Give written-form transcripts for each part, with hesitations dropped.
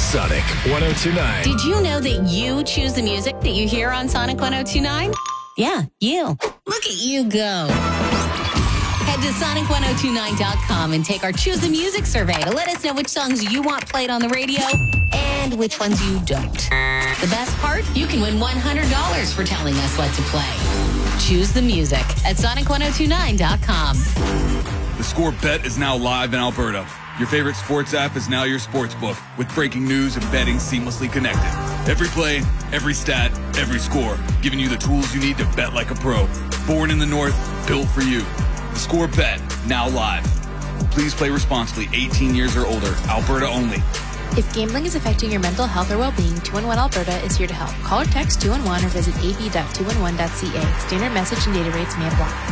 Sonic 102.9. Did you know that you choose the music that you hear on Sonic 102.9? Yeah, you. Look at you go. Head to Sonic1029.com and take our Choose the Music survey to let us know which songs you want played on the radio and which ones you don't. The best part? You can win $100 for telling us what to play. Choose the music at Sonic1029.com. The Score Bet is now live in Alberta. Your favorite sports app is now your sports book, with breaking news and betting seamlessly connected. Every play, every stat, every score, giving you the tools you need to bet like a pro. Born in the North, built for you. The Score Bet, now live. Please play responsibly, 18 years or older, Alberta only. If gambling is affecting your mental health or well-being, 211 Alberta is here to help. Call or text 211 or visit ab.211.ca. Standard message and data rates may apply.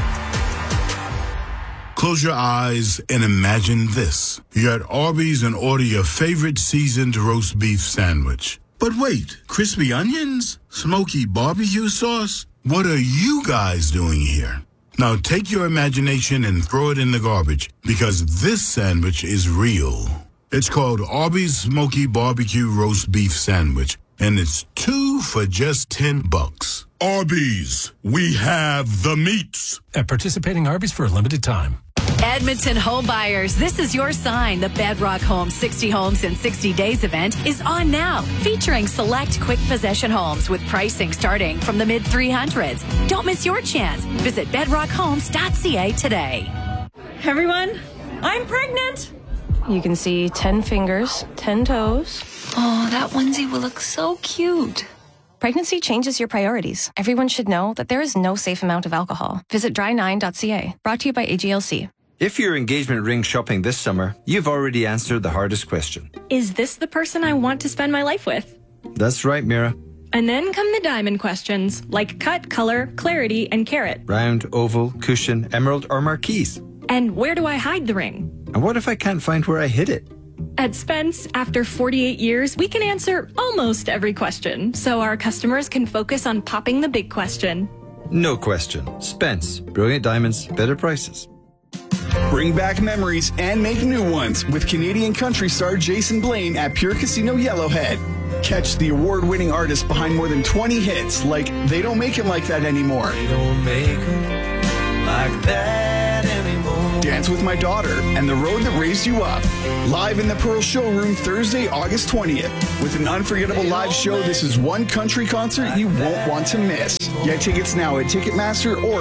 Close your eyes and imagine this. You're at Arby's and order your favorite seasoned roast beef sandwich. But wait, crispy onions? Smoky barbecue sauce? What are you guys doing here? Now take your imagination and throw it in the garbage, because this sandwich is real. It's called Arby's Smoky Barbecue Roast Beef Sandwich, and it's 2 for just $10. Arby's, we have the meats. At participating Arby's for a limited time. Edmonton home buyers, this is your sign. The Bedrock Homes 60 Homes in 60 Days event is on now, featuring select quick possession homes with pricing starting from the mid-300s. Don't miss your chance. Visit bedrockhomes.ca today. Everyone, I'm pregnant. You can see 10 fingers, 10 toes. Oh, that onesie will look so cute. Pregnancy changes your priorities. Everyone should know that there is no safe amount of alcohol. Visit dry9.ca. Brought to you by AGLC. If you're engagement ring shopping this summer, you've already answered the hardest question. Is this the person I want to spend my life with? That's right, Mira. And then come the diamond questions, like cut, color, clarity, and carat. Round, oval, cushion, emerald, or marquise. And where do I hide the ring? And what if I can't find where I hid it? At Spence, after 48 years, we can answer almost every question, so our customers can focus on popping the big question. No question. Spence. Brilliant diamonds, better prices. Bring back memories and make new ones with Canadian country star Jason Blaine at Pure Casino Yellowhead. Catch the award-winning artist behind more than 20 hits like They Don't Make It Like That Anymore. They don't make it like that anymore. Dance with My Daughter and The Road That Raised You Up. Live in the Pearl Showroom Thursday, August 20th. With an unforgettable live show, this is one country concert you won't want to miss. Get tickets now at Ticketmaster or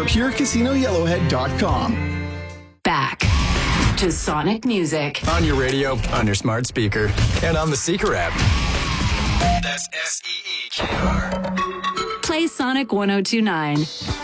PureCasinoYellowhead.com. Back to Sonic Music. On your radio, on your smart speaker, and on the Seeker app. That's SEEKR. Play Sonic 102.9.